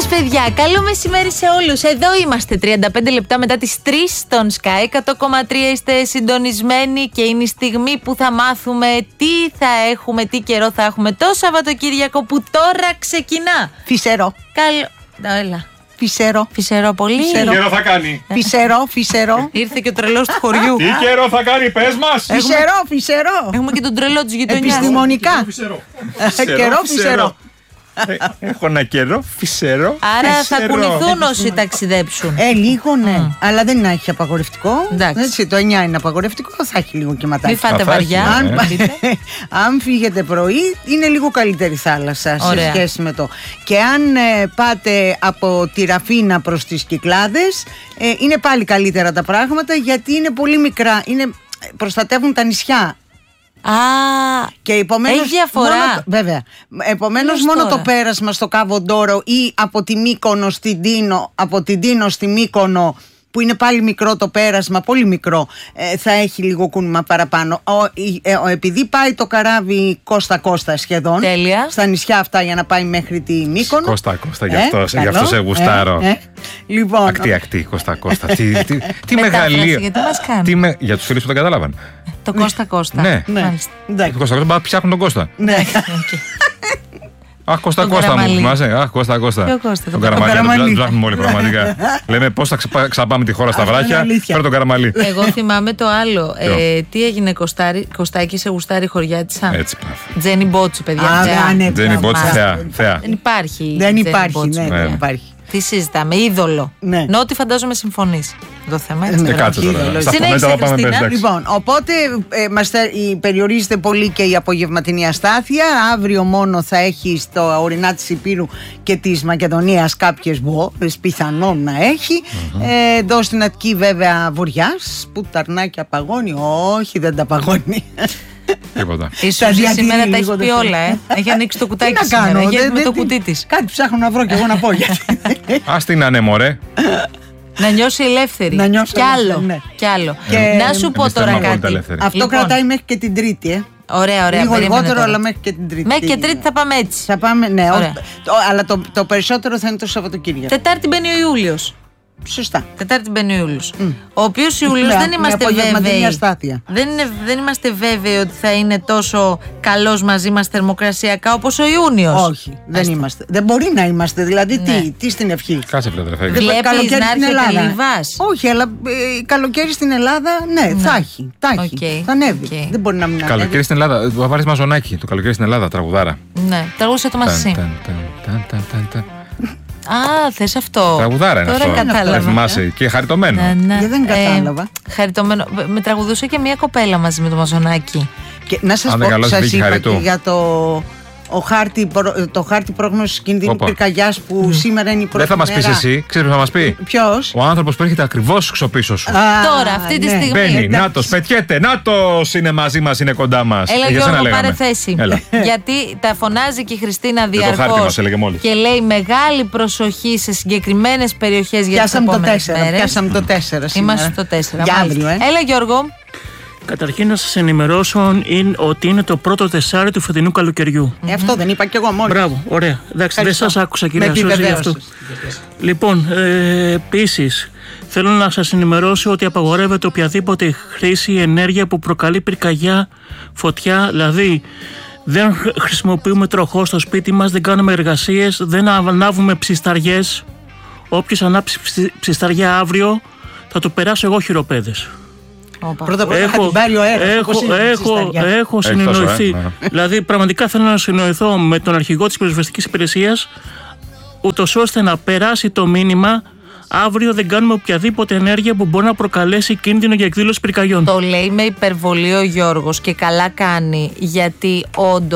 σας, παιδιά, καλό μεσημέρι σε όλους. Εδώ είμαστε 35 λεπτά μετά τις 3 στον Sky 100,3. Είστε συντονισμένοι και είναι η στιγμή που θα μάθουμε τι θα έχουμε, τι καιρό θα έχουμε το Σαββατοκύριακο που τώρα ξεκινά. Φυσερό. Έλα. Φυσερό. Φυσερό πολύ. Τι καιρό θα κάνει? Φυσερό. Ήρθε και ο τρελός του χωριού. Τι καιρό θα κάνει, πες μας. Φυσερό. Έχουμε και τον τρελό της γειτονιάς. Επιστημονικά. Καιρό φυσερό. Έχω ένα καιρό φυσερό. Άρα θα κουνηθούν όσοι ταξιδέψουν. Λίγο ναι. Αλλά δεν έχει απαγορευτικό. Εντάξει. Έτσι, το 9 είναι απαγορευτικό, θα έχει λίγο και ματάκι. Μην φάτε θα βαριά. Αν φύγετε πρωί, είναι λίγο καλύτερη θάλασσα. Ωραία. Σε σχέση με το. Και αν πάτε από τη Ραφίνα προς τις Κυκλάδες, είναι πάλι καλύτερα τα πράγματα, γιατί είναι πολύ μικρά. Προστατεύουν τα νησιά. Και επομένως, έχει διαφορά. Βέβαια. Επομένως, μόνο το πέρασμα στο Κάβο Ντόρο ή από τη Μύκονο στην Τίνο, από την Τίνο στη Μύκονο, που είναι πάλι μικρό το πέρασμα, πολύ μικρό, θα έχει λίγο κούνημα παραπάνω. Επειδή πάει το καράβι Κώστα σχεδόν, τέλεια, στα νησιά αυτά για να πάει μέχρι τη Μύκονο. Κώστα, γι' αυτό σε γουστάρω. Λοιπόν, ακτή, Κώστα. Τι μεγαλείο. Γιατί μας κάνει. Για τους φίλους που δεν κατάλαβαν. Το Κώστα. Ναι. Το Κώστα, ψάχνουν τον Κώστα. Ναι. Αχ, Κώστα μου θυμάσαι. Αχ, Κώστα. Τον Καραμαλή, τον ψάχνουμε όλοι πραγματικά. Λέμε πώς θα ξαπάμε τη χώρα στα βράχια. Φέρε τον Καραμαλή. Εγώ θυμάμαι το άλλο. Τι έγινε, Κωστάκη, σε γουστάρει χωριάτισσα. Έτσι, Τζένι Μπότσι, παιδιά. Τζένι Μπότσι, θεά. Δεν υπάρχει. Τι συζητάμε, είδωλο. Νότι φαντάζομαι συμφωνείς. Το θέμα έτσι. Κάτσε τώρα. Στα φωνέτα θα πάμε πέρα. Λοιπόν, οπότε περιορίζεται πολύ και η απογευματινή αστάθεια. Αύριο μόνο θα έχει στο ορεινά της Ηπείρου και της Μακεδονίας κάποιες μπόρες, πιθανόν να έχει. Εδώ στην Αττική βέβαια βορειάς, που ταρνάκια παγώνει. Όχι, δεν τα παγώνει. Τίποτα. Ίσως σήμερα τα έχει πει όλα, Έχει ανοίξει το κουτάκι σήμερα. Γιατί με το κουτί της. Κάτι ψάχνω να βρω κι εγώ να πω γιατί. Ας την ανέμορε. Να νιώσει ελεύθερη. Κι άλλο. Να σου πω τώρα κάτι. Αυτό κρατάει μέχρι και την Τρίτη, Ωραία. Λίγο λιγότερο, αλλά μέχρι και την Τρίτη. Μέχρι και Τρίτη θα πάμε έτσι. Θα πάμε, ναι. Αλλά το περισσότερο θα είναι το Σαββατοκύριακο. Τετάρτη μπαίνει ο Ιούλιος. Σωστά. Τετάρτη μπαίνει ο Ιούλιος. Ο οποίος Ιούλιος δεν είμαστε βέβαιοι. Δεν είμαστε βέβαιοι ότι θα είναι τόσο καλός μαζί μας θερμοκρασιακά όπως ο Ιούνιος. Όχι, δεν είμαστε. Δεν μπορεί να είμαστε. Δηλαδή, τι στην ευχή. Κάτσε, φίλε. Βλέπεις να έρθει ο Λιβάς. Όχι, αλλά καλοκαίρι στην Ελλάδα, ναι, θα έχει. Θα ανέβει. Δεν μπορεί να μην ανέβει. Καλοκαίρι στην Ελλάδα. Θα βάλεις μαζονάκι. Το καλοκαίρι στην Ελλάδα, τραγουδάρα. Ναι, τραγούδισε το μαζί. Θες αυτό. Τραγουδάρα είναι τώρα αυτό. Κατάλαβα. Δεν θυμάσαι. Και χαριτωμένο. Δεν κατάλαβα. Χαριτωμένο. Με τραγουδούσε και μια κοπέλα μαζί με το μαζονάκι. Και να σας πω, σας είπα και για το χάρτη πρόγνωσης κινδύνου πυρκαγιάς που σήμερα είναι η πρώτη. Δεν θα μας πεις εσύ, ξέρεις που θα μας πει. Ποιος? Ο άνθρωπος που έρχεται ακριβώς ξοπίσω σου. Τώρα, αυτή τη στιγμή. Μπαίνει, νάτος, πετιέται, νάτος είναι μαζί μας, είναι κοντά μας. Έλα Γιώργο, πάρε θέση. Γιατί τα φωνάζει και η Χριστίνα διαρκώς και λέει μεγάλη προσοχή σε συγκεκριμένες περιοχές για τις επόμενες μέρες. Πιάσαμε το 4 σήμερα. Είμαστε στο 4. Για αύριο, Έλα Γιώργο. Καταρχήν να σας ενημερώσω ότι είναι το πρώτο τεσσάρι του φετινού καλοκαιριού. Αυτό δεν είπα κι εγώ μόλις. Μπράβο, ωραία. Εντάξει, δεν σας άκουσα κυρία Σώση γι' αυτό. Λοιπόν, επίσης, θέλω να σας ενημερώσω ότι απαγορεύεται οποιαδήποτε χρήση ενέργεια που προκαλεί πυρκαγιά, φωτιά, δηλαδή δεν χρησιμοποιούμε τροχό στο σπίτι μας, δεν κάνουμε εργασίες, δεν ανάβουμε ψισταριές. Όποιος ανάψει ψισταριά αύριο θα το περάσω εγώ χειροπέδες. Πρώτα θα την πάρει ο αέρας. Έχω συνεννοηθεί. Δηλαδή, πραγματικά θέλω να συνεννοηθώ με τον αρχηγό της πυροσβεστικής υπηρεσίας, ούτως ώστε να περάσει το μήνυμα. Αύριο δεν κάνουμε οποιαδήποτε ενέργεια που μπορεί να προκαλέσει κίνδυνο για εκδήλωση πυρκαγιών. Το λέει με υπερβολή ο Γιώργος και καλά κάνει, γιατί όντως